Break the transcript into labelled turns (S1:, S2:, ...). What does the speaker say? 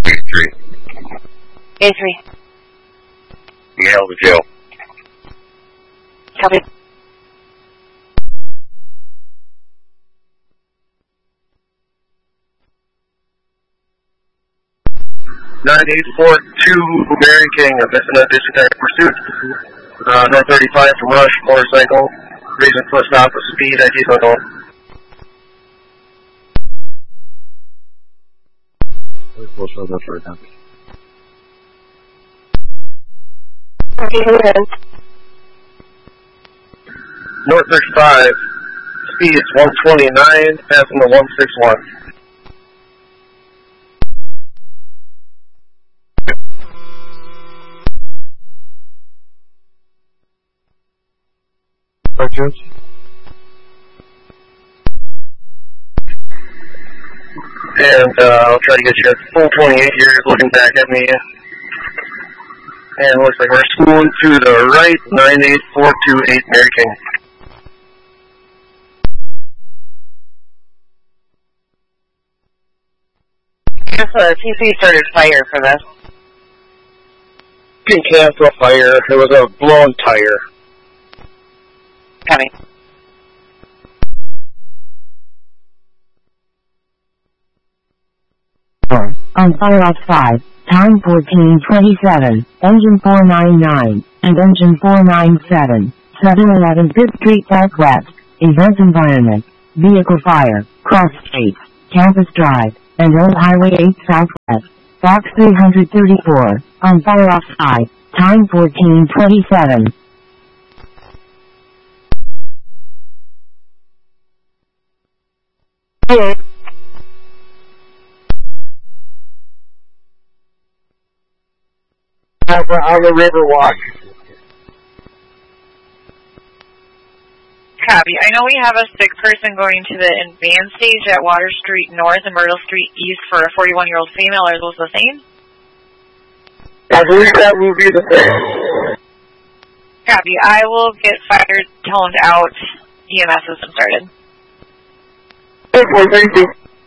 S1: A3.
S2: A3.
S1: Mail to jail.
S2: Copy.
S1: Mary King, a district pursuit. North 35 from Rush, motorcycle. Reason for stop with speed, ID photo.
S3: We'll show that for now.
S1: North 35, speed is 129, passing the 161.
S3: Judge?
S1: And I'll try to get you a full 28 years looking back at me. And it looks like we're spooling to the right, 98428 Mary King.
S2: TC started fire for this.
S1: You can cancel fire. It was a blown tire.
S2: Coming.
S4: On fire off 5, time 14:27, engine 499, and engine 497, 711 5th Street Southwest, event environment, vehicle fire, cross streets, Campus Drive, and Old Highway 8 Southwest, box 334, on fire off 5, time 14:27.
S1: On the Riverwalk.
S2: Copy. I know we have a sick person going to the advanced stage at Water Street North and Myrtle Street East for a 41-year-old female. Are those the same?
S1: I believe that will be the same.
S2: Copy. I will get fired, toned out. EMS system started.
S1: Thank you.